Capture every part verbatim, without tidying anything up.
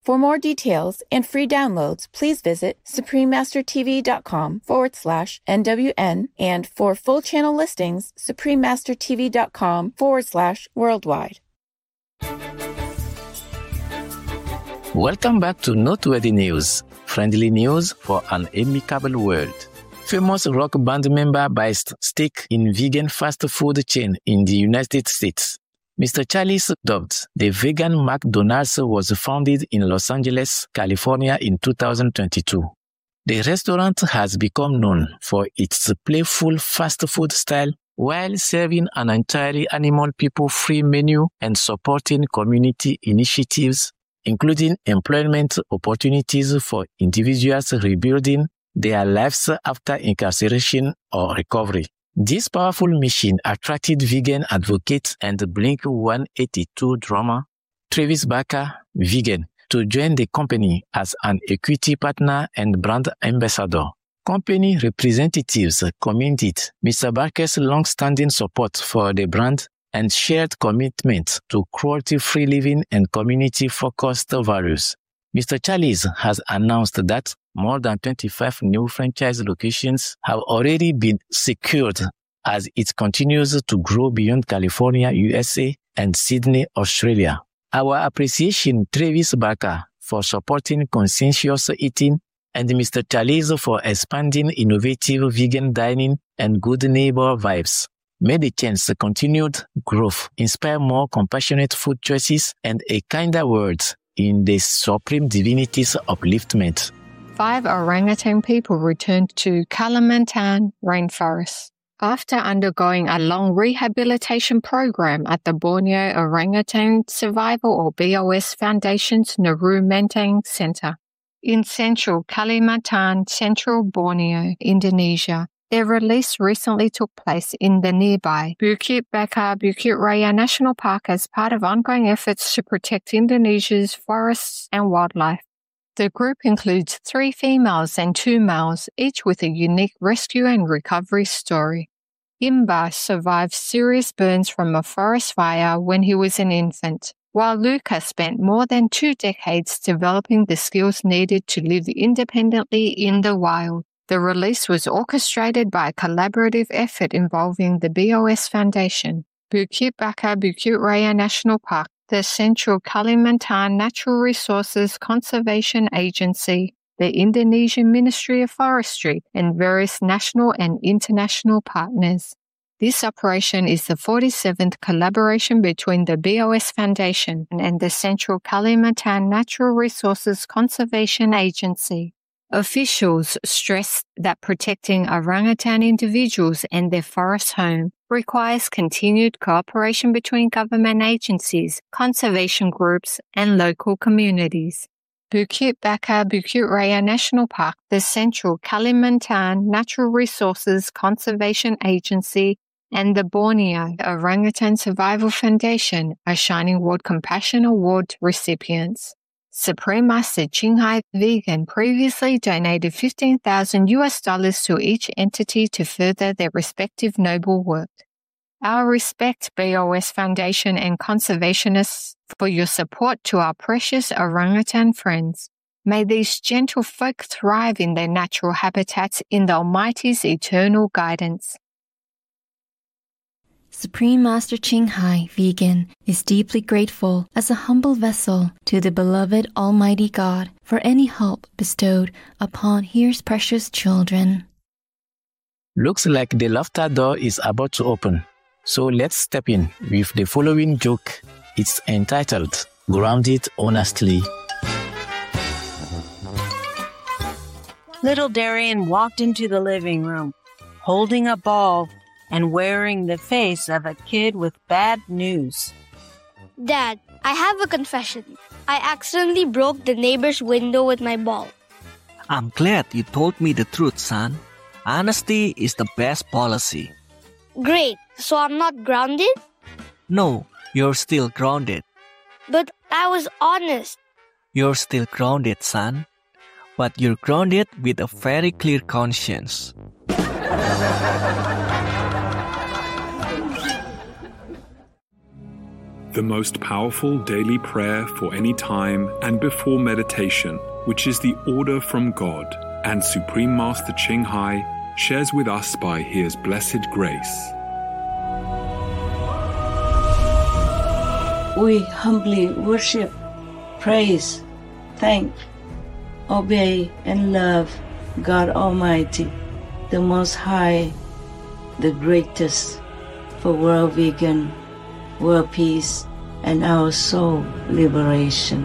For more details and free downloads, please visit suprememastertv.com forward slash NWN, and for full channel listings, suprememastertv.com forward slash worldwide. Welcome back to Noteworthy News, friendly news for an amicable world. Famous rock band member buys stake in vegan fast food chain in the United States. Mister Charles Dobbs, the vegan McDonald's, was founded in Los Angeles, California in two thousand twenty-two. The restaurant has become known for its playful fast food style while serving an entirely animal people-free menu and supporting community initiatives, including employment opportunities for individuals rebuilding their lives after incarceration or recovery. This powerful mission attracted vegan advocate and Blink one eighty-two drummer Travis Barker, vegan, to join the company as an equity partner and brand ambassador. Company representatives commended Mister Barker's long-standing support for the brand and shared commitment to cruelty-free living and community-focused values. Mister Charles has announced that more than twenty-five new franchise locations have already been secured as it continues to grow beyond California, U S A, and Sydney, Australia. Our appreciation Travis Barker for supporting conscientious eating and Mister Charles for expanding innovative vegan dining and good neighbor vibes. May the chain's continued growth inspire more compassionate food choices and a kinder world in the Supreme Divinity's upliftment. Five orangutan people returned to Kalimantan rainforest after undergoing a long rehabilitation program at the Borneo Orangutan Survival or B O S Foundation's Nauru Menteng Center in central Kalimantan, central Borneo, Indonesia. Their release recently took place in the nearby Bukit Baka Bukit Raya National Park as part of ongoing efforts to protect Indonesia's forests and wildlife. The group includes three females and two males, each with a unique rescue and recovery story. Imba survived serious burns from a forest fire when he was an infant, while Luca spent more than two decades developing the skills needed to live independently in the wild. The release was orchestrated by a collaborative effort involving the B O S Foundation, Bukit Baka Bukit Raya National Park, the Central Kalimantan Natural Resources Conservation Agency, the Indonesian Ministry of Forestry, and various national and international partners. This operation is the forty-seventh collaboration between the B O S Foundation and the Central Kalimantan Natural Resources Conservation Agency. Officials stressed that protecting orangutan individuals and their forest home requires continued cooperation between government agencies, conservation groups, and local communities. Bukit Baka Bukit Raya National Park, the Central Kalimantan Natural Resources Conservation Agency, and the Borneo Orangutan Survival Foundation are Shining World Compassion Award recipients. Supreme Master Ching Hai Vegan previously donated fifteen thousand U S dollars to each entity to further their respective noble work. Our respect, B O S Foundation and conservationists, for your support to our precious orangutan friends. May these gentle folk thrive in their natural habitats in the Almighty's eternal guidance. Supreme Master Ching Hai Vegan is deeply grateful as a humble vessel to the beloved Almighty God for any help bestowed upon His precious children. Looks like the laughter door is about to open. So let's step in with the following joke. It's entitled, Grounded Honestly. Little Darian walked into the living room, holding a ball and wearing the face of a kid with bad news. Dad, I have a confession. I accidentally broke the neighbor's window with my ball. I'm glad you told me the truth, son. Honesty is the best policy. Great. So I'm not grounded? No, you're still grounded. But I was honest. You're still grounded, son. But you're grounded with a very clear conscience. the most powerful daily prayer for any time and before meditation, which is the order from God, and Supreme Master Ching Hai shares with us by His blessed grace. We humbly worship, praise, thank, obey, and love God Almighty, the Most High, the greatest, for world vegan, world peace, and our soul liberation.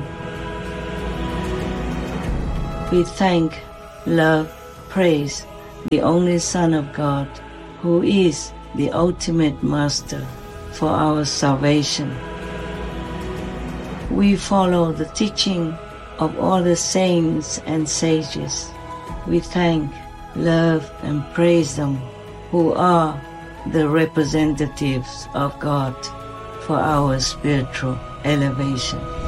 We thank, love, praise the only Son of God, who is the ultimate Master for our salvation. We follow the teaching of all the saints and sages. We thank, love, and praise them, who are the representatives of God for our spiritual elevation.